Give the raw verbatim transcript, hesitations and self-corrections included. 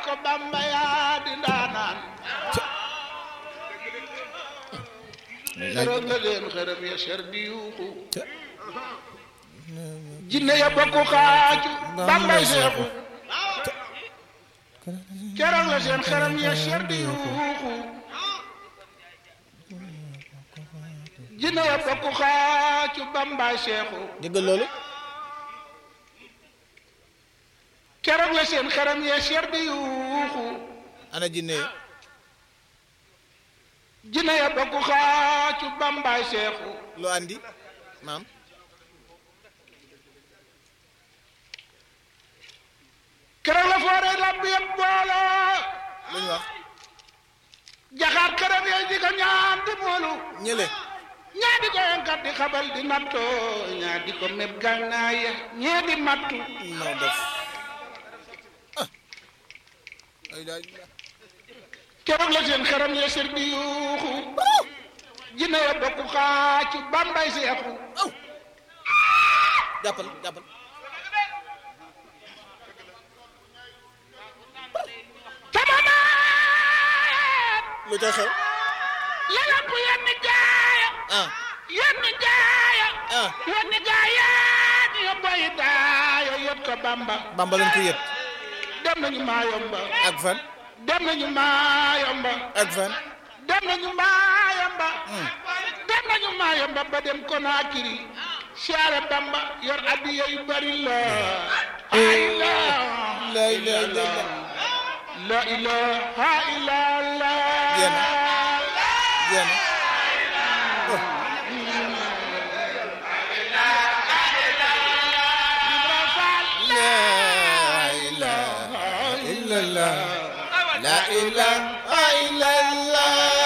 ko Bamba yaa di ndaanaan keroog la leen xërëm ya ser di yuuxu jinne ya bokku xaaju Bambay seexu keroog la seen xërëm ya ser di yuuxu jinne ya bokku xaaju Bambay seexu déggal loolu keroog la seen xërëm ya ser di yuuxu ana jinne jinne ya bokku xaaju Bambay seexu lu andi maam keroog la foore lamb yëpp boolo lu ñu wax jaxaat xërëm ya di ko ñaan di moolu ñële ñaa di ko yonkat di xabal di nattoo ñaa di ko meb gànnaay ya ñee di mattu noo def ah ay daal keroog la seen xaram ya sër di yuuxu jinne ya bokku xaacu Bambay seexu aw jàppal jàppal tamamaat lu ca xew la lamp yenn gaaya ah yenn gaaya ah yenn gaaya ñu yóbboy daaya yót ko Bamba Bamba lañ ko yët dem nañu Maayomba ak fan dem nañu Maayomba ak fan dem nañu Maayomba dem nañu Maayomba ba dem Konakiri siyaare Bamba yor addiya yu bari la la la ilaha la ilaha illallah Jéena jéena la ilaha illallah